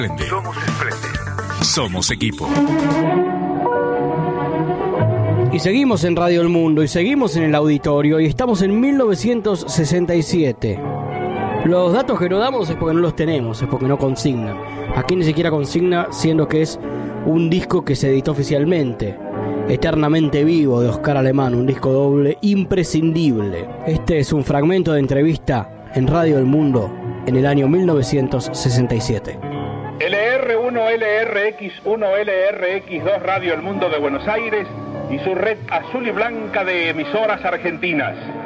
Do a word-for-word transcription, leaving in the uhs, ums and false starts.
Somos Splendid. Somos equipo. Y seguimos en Radio El Mundo y seguimos en el auditorio y estamos en mil novecientos sesenta y siete. Los datos que no damos es porque no los tenemos, es porque no consignan. Aquí ni siquiera consigna, siendo que es un disco que se editó oficialmente. Eternamente Vivo, de Oscar Alemán, un disco doble imprescindible. Este es un fragmento de entrevista en Radio El Mundo en el año mil novecientos sesenta y siete. L R uno, L R X uno, L R X dos Radio El Mundo de Buenos Aires y su red azul y blanca de emisoras argentinas.